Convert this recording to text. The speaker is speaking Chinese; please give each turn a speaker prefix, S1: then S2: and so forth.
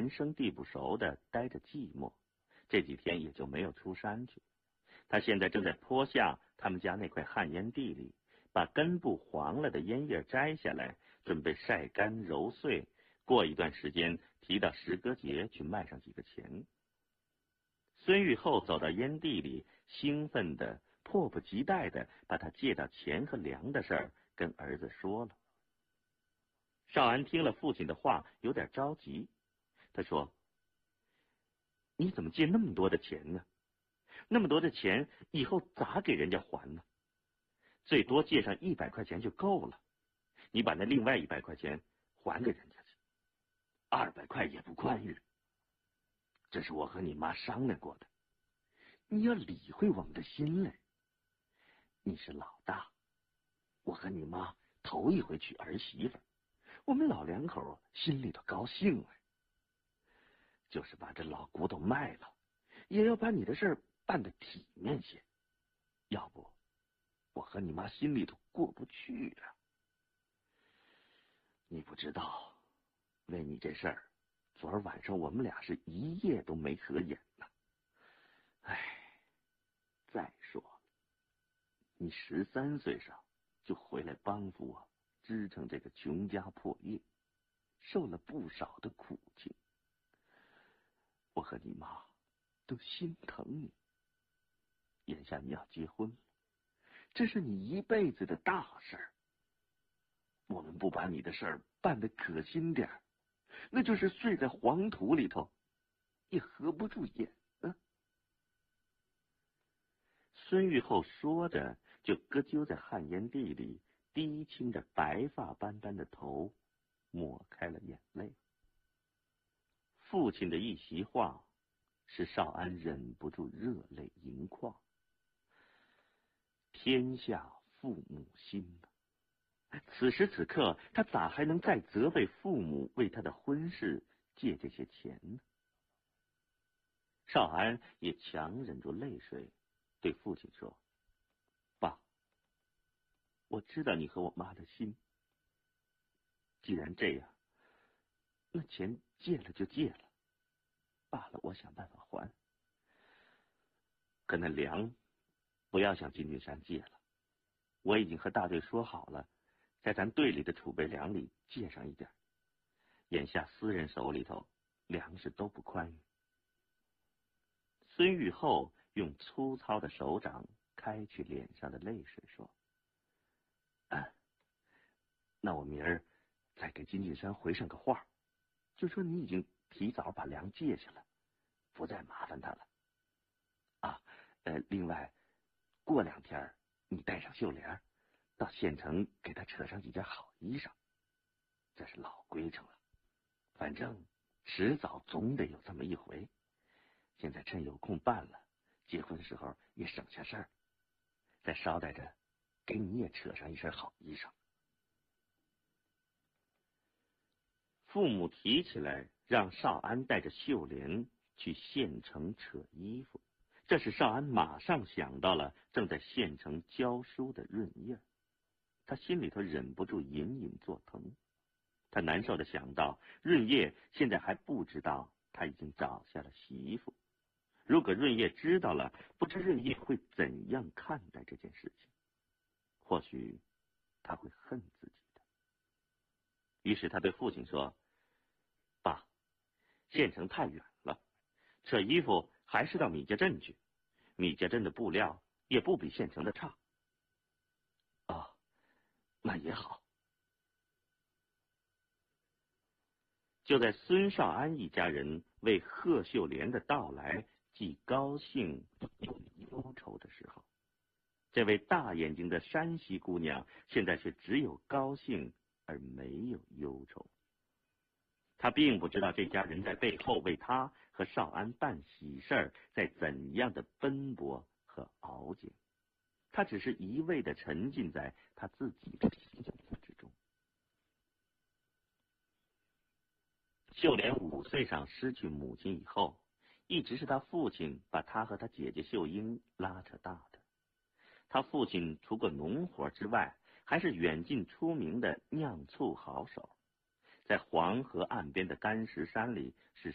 S1: 人生地不熟的待着寂寞，这几天也就没有出山去。他现在正在坡下他们家那块旱烟地里，把根部黄了的烟叶摘下来，准备晒干揉碎，过一段时间提到石歌节去卖上几个钱。孙玉厚走到烟地里，兴奋的迫不及待的把他借到钱和粮的事儿跟儿子说了。少安听了父亲的话，有点着急。他说：“你怎么借那么多的钱呢？那么多的钱以后咋给人家还呢？最多借上100块钱就够了，你把那另外100块钱还给人家去，200块也不宽裕。这是我和你妈商量过的，你要理会我们的心来。你是老大，我和你妈头一回娶儿媳妇，我们老两口心里头高兴了。就是把这老骨头卖了，也要把你的事儿办得体面些，要不我和你妈心里头过不去啊。你不知道，为你这事儿，昨儿晚上我们俩是一夜都没合眼呢。唉，再说了，你13岁上就回来帮扶我，支撑这个穷家破业，受了不少的苦情。我和你妈都心疼你。眼下你要结婚了，这是你一辈子的大事儿。我们不把你的事儿办得可心点儿，那就是睡在黄土里头也合不住眼啊。孙玉厚说着，就咯啾在旱烟地里，低倾着白发斑斑的头，抹开了眼泪。父亲的一席话，使少安忍不住热泪盈眶。天下父母心呐！此时此刻，他咋还能再责备父母为他的婚事借这些钱呢？少安也强忍住泪水，对父亲说：“爸，我知道你和我妈的心。既然这样，那钱借了就借了，罢了，我想办法还。可那粮，不要向金俊山借了，我已经和大队说好了，在咱队里的储备粮里借上一点。眼下私人手里头粮食都不宽裕。”孙玉厚用粗糙的手掌开去脸上的泪水，说：“那我明儿再给金俊山回上个话，就说你已经提早把粮借下了，不再麻烦他了。另外过2天你带上秀莲到县城给他扯上几件好衣裳，这是老规程了，反正迟早总得有这么一回。现在趁有空办了，结婚时候也省下事儿，再捎带着给你也扯上一身好衣裳。”父母提起来让少安带着秀莲去县城扯衣服，这使少安马上想到了正在县城教书的润叶。他心里头忍不住隐隐作疼。他难受的想到，润叶现在还不知道他已经找下了媳妇。如果润叶知道了，不知润叶会怎样看待这件事情？或许他会恨自己的。于是他对父亲说：“爸，县城太远了，扯衣服还是到米家镇去。米家镇的布料也不比县城的差。”“那也好。”就在孙少安一家人为贺秀莲的到来既高兴又忧愁的时候，这位大眼睛的山西姑娘现在却只有高兴而没有忧愁。她并不知道这家人在背后为她和少安办喜事儿在怎样的奔波和熬煎，她只是一味的沉浸在她自己的幸福之中。秀莲5岁上失去母亲以后，一直是他父亲把她和他姐姐秀英拉扯大的。他父亲除过农活之外，还是远近出名的酿醋好手，在黄河岸边的干石山里是